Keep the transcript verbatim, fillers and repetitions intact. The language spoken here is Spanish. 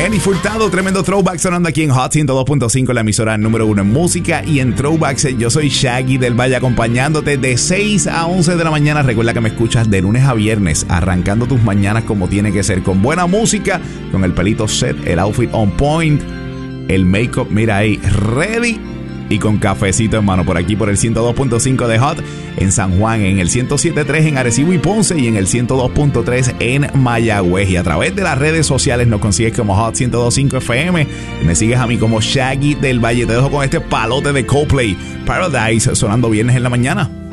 Jenny Furtado, tremendo throwback sonando aquí en Hot ciento dos punto cinco, la emisora número uno en música y en throwbacks. Yo soy Shaggy del Valle, acompañándote de seis a once de la mañana. Recuerda que me escuchas de lunes a viernes, arrancando tus mañanas como tiene que ser, con buena música, con el pelito set, el outfit on point, el make-up, mira ahí, ready, y con cafecito en mano por aquí por el ciento dos punto cinco de Hot en San Juan, en el ciento siete punto tres en Arecibo y Ponce y en el ciento dos punto tres en Mayagüez. Y a través de las redes sociales nos consigues como Hot ciento dos punto cinco F M y me sigues a mí como Shaggy del Valle. Te dejo con este palote de Coldplay, Paradise, sonando viernes en la mañana.